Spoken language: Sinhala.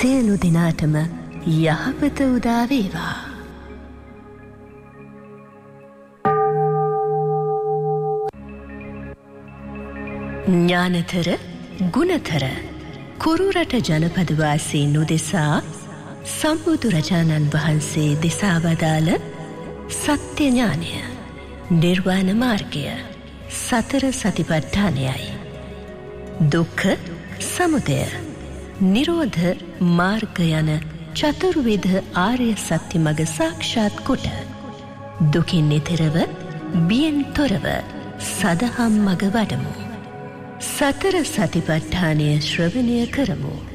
සියලු දෙනාටම යහපත උදා වේවා. ඥානතර ගුණතර කුරුරට ජනපදවාසීන් උදෙසා සම්බුදුරජාණන් වහන්සේ දෙසා වදාළ සත්‍ය ඥානය, නිර්වාණ මාර්ගය, සතර සතිපට්ඨානයයි. දුක්ඛ සමුදය නිරෝධ මාර්ග යන චතුර්විධ ආර්ය සත්‍ය මඟ සාක්ෂාත් කොට දුකින් ඈතරව බියෙන් තොරව සදහම් මඟ වඩමු. සතර සතිපට්ඨානය ශ්‍රවණය කරමු.